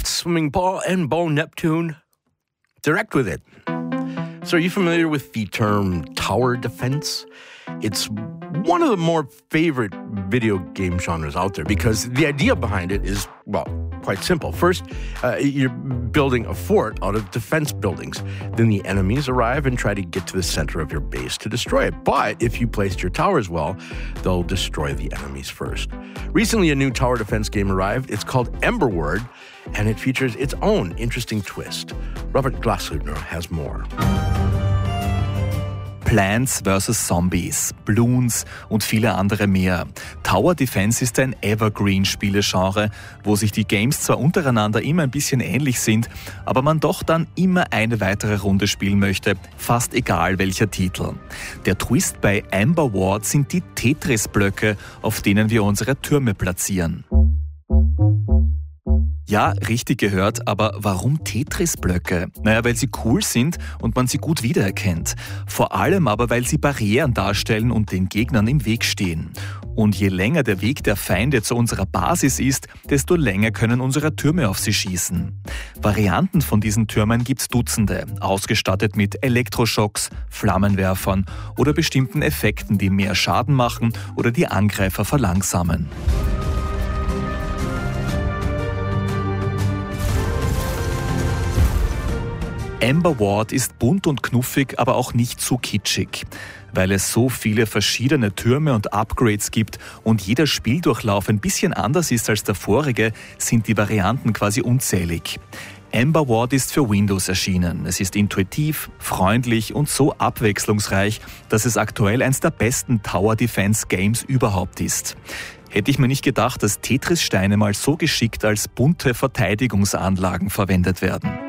swimming ball and ball Neptune. Direct with it. So are you familiar with the term tower defense? It's one of the more favorite video game genres out there because the idea behind it is, well, quite simple. First, you're building a fort out of defense buildings. Then the enemies arrive and try to get to the center of your base to destroy it. But if you placed your towers well, they'll destroy the enemies first. Recently, a new tower defense game arrived. It's called Ember Ward, and it features its own interesting twist. Robert Glashütner has more. Plants vs. Zombies, Bloons und viele andere mehr. Tower Defense ist ein Evergreen-Spielegenre, wo sich die Games zwar untereinander immer ein bisschen ähnlich sind, aber man doch dann immer eine weitere Runde spielen möchte, fast egal welcher Titel. Der Twist bei Ember Ward sind die Tetris-Blöcke, auf denen wir unsere Türme platzieren. Ja, richtig gehört, aber warum Tetris-Blöcke? Naja, weil sie cool sind und man sie gut wiedererkennt. Vor allem aber, weil sie Barrieren darstellen und den Gegnern im Weg stehen. Und je länger der Weg der Feinde zu unserer Basis ist, desto länger können unsere Türme auf sie schießen. Varianten von diesen Türmen gibt's Dutzende, ausgestattet mit Elektroschocks, Flammenwerfern oder bestimmten Effekten, die mehr Schaden machen oder die Angreifer verlangsamen. Ember Ward ist bunt und knuffig, aber auch nicht zu kitschig. Weil es so viele verschiedene Türme und Upgrades gibt und jeder Spieldurchlauf ein bisschen anders ist als der vorige, sind die Varianten quasi unzählig. Ember Ward ist für Windows erschienen. Es ist intuitiv, freundlich und so abwechslungsreich, dass es aktuell eines der besten Tower Defense Games überhaupt ist. Hätte ich mir nicht gedacht, dass Tetris-Steine mal so geschickt als bunte Verteidigungsanlagen verwendet werden.